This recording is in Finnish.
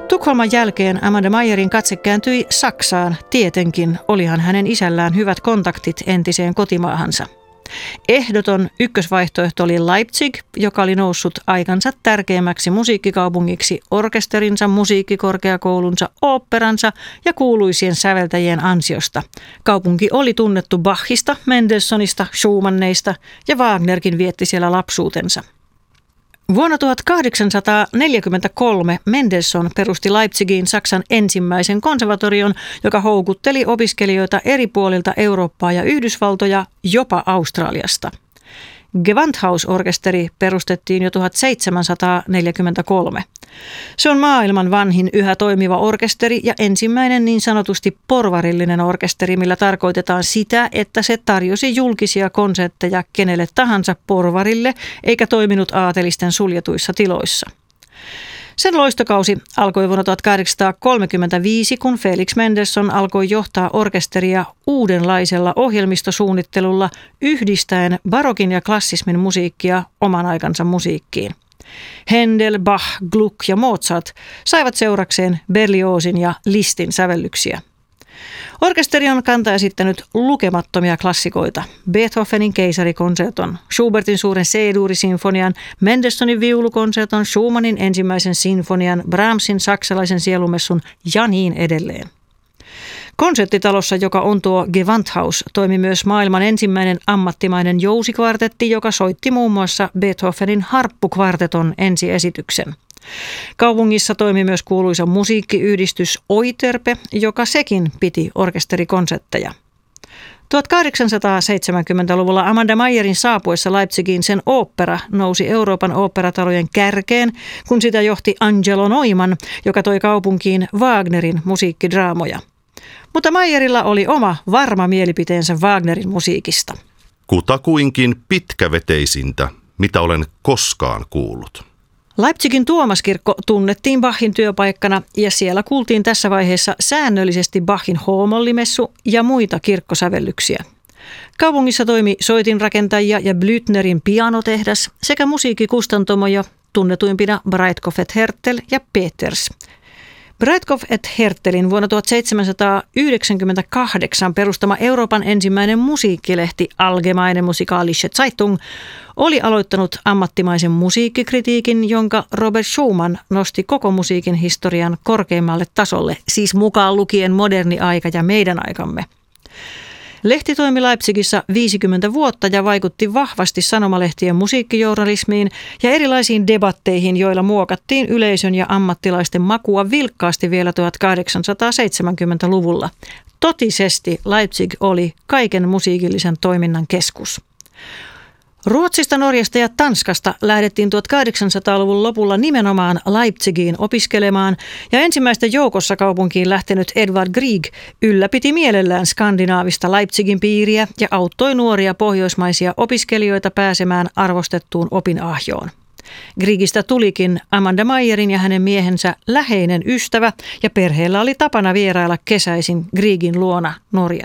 Tukholman jälkeen Amanda Meyerin katse kääntyi Saksaan. Tietenkin olihan hänen isällään hyvät kontaktit entiseen kotimaahansa. Ehdoton ykkösvaihtoehto oli Leipzig, joka oli noussut aikansa tärkeimmäksi musiikkikaupungiksi orkesterinsa, musiikkikorkeakoulunsa, oopperansa ja kuuluisien säveltäjien ansiosta. Kaupunki oli tunnettu Bachista, Mendelssohnista, Schumannista ja Wagnerkin vietti siellä lapsuutensa. Vuonna 1843 Mendelssohn perusti Leipzigiin Saksan ensimmäisen konservatorion, joka houkutteli opiskelijoita eri puolilta Eurooppaa ja Yhdysvaltoja, jopa Australiasta. Gewandhausorkesteri perustettiin jo 1743. Se on maailman vanhin yhä toimiva orkesteri ja ensimmäinen niin sanotusti porvarillinen orkesteri, millä tarkoitetaan sitä, että se tarjosi julkisia konsertteja kenelle tahansa porvarille eikä toiminut aatelisten suljetuissa tiloissa. Sen loistokausi alkoi vuonna 1835, kun Felix Mendelssohn alkoi johtaa orkesteria uudenlaisella ohjelmistosuunnittelulla yhdistäen barokin ja klassismin musiikkia oman aikansa musiikkiin. Händel, Bach, Gluck ja Mozart saivat seurakseen Berliozin ja Lisztin sävellyksiä. Orkesteri on kantaesittänyt lukemattomia klassikoita: Beethovenin keisarikonserton, Schubertin suuren C-duurisinfonian, Mendelssohnin viulukonserton, Schumannin ensimmäisen sinfonian, Brahmsin saksalaisen sielumessun ja niin edelleen. Konserttitalossa, joka on tuo Gewandhaus, toimi myös maailman ensimmäinen ammattimainen jousikvartetti, joka soitti muun muassa Beethovenin harppukvarteton ensiesityksen. Kaupungissa toimi myös kuuluisa musiikkiyhdistys Euterpe, joka sekin piti orkesterikonsertteja. 1870-luvulla Amanda Meyerin saapuessa Leipzigiin sen ooppera nousi Euroopan oopperatalojen kärkeen, kun sitä johti Angelo Neumann, joka toi kaupunkiin Wagnerin musiikkidraamoja. Mutta Meyerilla oli oma varma mielipiteensä Wagnerin musiikista. Kutakuinkin pitkäveteisintä, mitä olen koskaan kuullut. Leipzigin Tuomaskirkko tunnettiin Bachin työpaikkana ja siellä kuultiin tässä vaiheessa säännöllisesti Bachin H-mollimessu ja muita kirkkosävellyksiä. Kaupungissa toimi soitinrakentajia ja Blüthnerin pianotehdas sekä musiikkikustantamoja, tunnetuimpina Breitkopf et Härtel ja Peters. Breitkopf et Härtelin vuonna 1798 perustama Euroopan ensimmäinen musiikkilehti Allgemeine Musikalische Zeitung oli aloittanut ammattimaisen musiikkikritiikin, jonka Robert Schumann nosti koko musiikin historian korkeimmalle tasolle, siis mukaan lukien moderni aika ja meidän aikamme. Lehti toimi Leipzigissä 50 vuotta ja vaikutti vahvasti sanomalehtien musiikkijournalismiin ja erilaisiin debatteihin, joilla muokattiin yleisön ja ammattilaisten makua vilkkaasti vielä 1870-luvulla. Totisesti Leipzig oli kaiken musiikillisen toiminnan keskus. Ruotsista, Norjasta ja Tanskasta lähdettiin 1800-luvun lopulla nimenomaan Leipzigiin opiskelemaan ja ensimmäistä joukossa kaupunkiin lähtenyt Edvard Grieg ylläpiti mielellään skandinaavista Leipzigin piiriä ja auttoi nuoria pohjoismaisia opiskelijoita pääsemään arvostettuun opinahjoon. Griegistä tulikin Amanda Meyerin ja hänen miehensä läheinen ystävä ja perheellä oli tapana vierailla kesäisin Griegin luona Norjassa.